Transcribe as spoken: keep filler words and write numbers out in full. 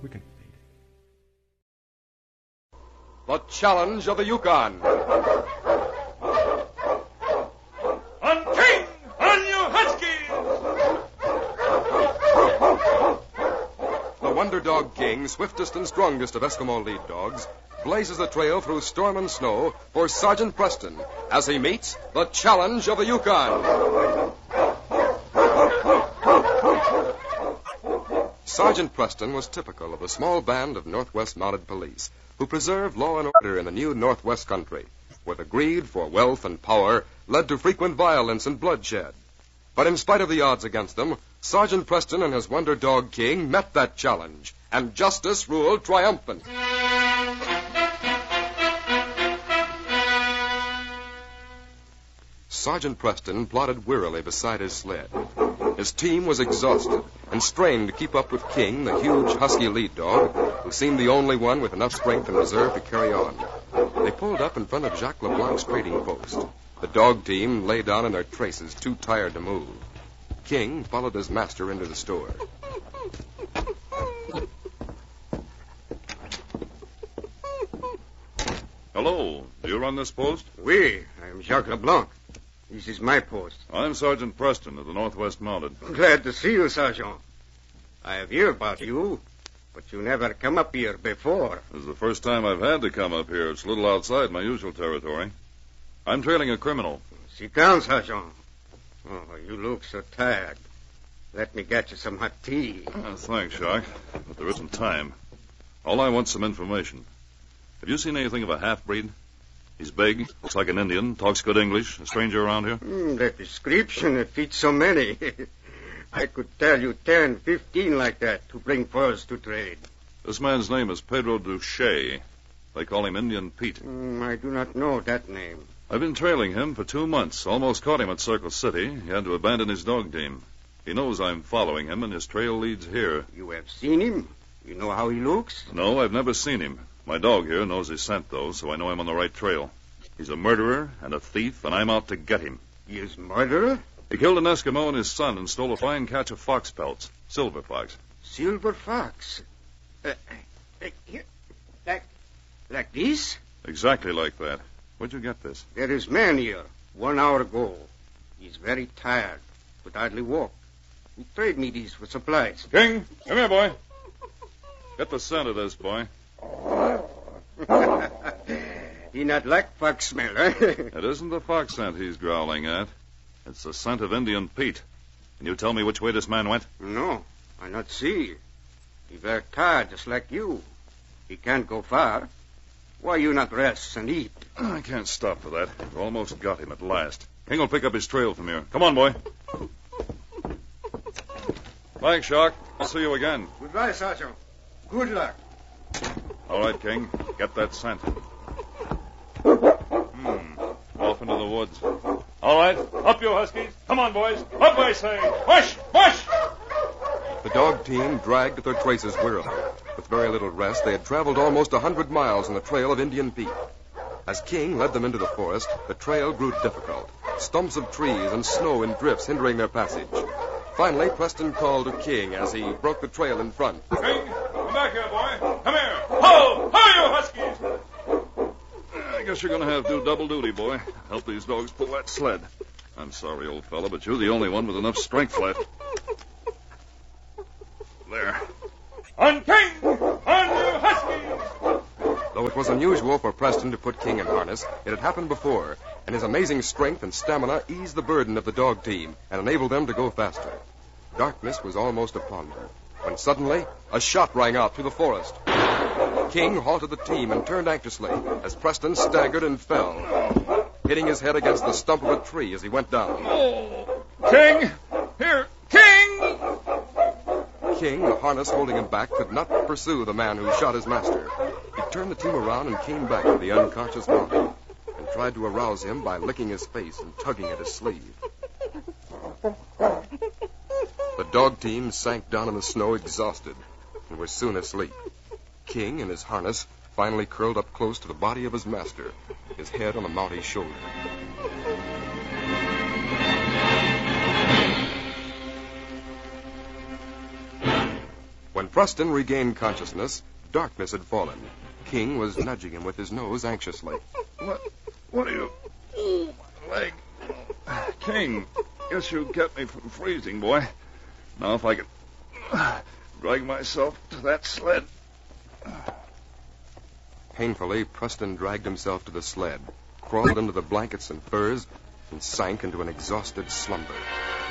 We can. The Challenge of the Yukon. On King! On you Huskies! The Wonder Dog King, swiftest and strongest of Eskimo lead dogs, blazes the trail through storm and snow for Sergeant Preston as he meets the Challenge of the Yukon. Sergeant Preston was typical of a small band of Northwest Mounted Police who preserved law and order in the new Northwest country, where the greed for wealth and power led to frequent violence and bloodshed. But in spite of the odds against them, Sergeant Preston and his Wonder Dog King met that challenge, and justice ruled triumphant. Sergeant Preston plodded wearily beside his sled. His team was exhausted and strained to keep up with King, the huge husky lead dog, who seemed the only one with enough strength and reserve to carry on. They pulled up in front of Jacques Leblanc's trading post. The dog team lay down in their traces, too tired to move. King followed his master into the store. Hello. Do you run this post? Oui, I'm Jacques Leblanc. This is my post. I'm Sergeant Preston of the Northwest Mounted. Glad to see you, Sergeant. I have heard about you, but you never come up here before. This is the first time I've had to come up here. It's a little outside my usual territory. I'm trailing a criminal. Sit down, Sergeant. Oh, you look so tired. Let me get you some hot tea. Uh, thanks, Jacques, but there isn't time. All I want's some information. Have you seen anything of a half-breed? He's big, looks like an Indian, talks good English, a stranger around here? Mm, the description, it fits so many. I could tell you ten, fifteen like that to bring furs to trade. This man's name is Pedro Duche. They call him Indian Pete. Mm, I do not know that name. I've been trailing him for two months. Almost caught him at Circle City. He had to abandon his dog team. He knows I'm following him, and his trail leads here. You have seen him? You know how he looks? No, I've never seen him. My dog here knows his scent, though, so I know I'm on the right trail. He's a murderer and a thief, and I'm out to get him. He is murderer? He killed an Eskimo and his son and stole a fine catch of fox pelts. Silver fox. Silver fox? Uh, uh, here, like, like this? Exactly like that. Where'd you get this? There is man here, one hour ago. He's very tired, could hardly walk. He trade me these for supplies. King, come here, boy. Get the scent of this, boy. He not like fox smell, eh? It isn't the fox scent he's growling at. It's the scent of Indian Pete. Can you tell me which way this man went? No, I not see. He very tired, just like you. He can't go far. Why you not rest and eat? I can't stop for that. We've almost got him at last. King will pick up his trail from here. Come on, boy. Thanks, Jacques. I'll see you again. Goodbye, Sergeant. Good luck. All right, King. Get that scent. Hmm. Off into the woods. All right, up you Huskies. Come on, boys. Up, I say. Push, push! The dog team dragged at their traces wearily. With very little rest, they had traveled almost a hundred miles on the trail of Indian Pete. As King led them into the forest, the trail grew difficult. Stumps of trees and snow in drifts hindering their passage. Finally, Preston called to King as he broke the trail in front. King, come back here, boy. Come here. Ho! Ho, you Huskies! I guess you're going to have to do double duty, boy. Help these dogs pull that sled. I'm sorry, old fella, but you're the only one with enough strength left. There. On King! On you Huskies! Though it was unusual for Preston to put King in harness, it had happened before, and his amazing strength and stamina eased the burden of the dog team and enabled them to go faster. Darkness was almost upon them, when suddenly a shot rang out through the forest. King halted the team and turned anxiously as Preston staggered and fell, hitting his head against the stump of a tree as he went down. Oh, King! Here, King! King, the harness holding him back, could not pursue the man who shot his master. He turned the team around and came back to the unconscious mountain and tried to arouse him by licking his face and tugging at his sleeve. The dog team sank down in the snow exhausted and were soon asleep. King, in his harness, finally curled up close to the body of his master, his head on the Mountie's shoulder. When Preston regained consciousness, darkness had fallen. King was nudging him with his nose anxiously. What? What are you? Oh, my leg. King, guess you kept me from freezing, boy. Now if I could drag myself to that sled. Painfully, Preston dragged himself to the sled, crawled into the blankets and furs, and sank into an exhausted slumber.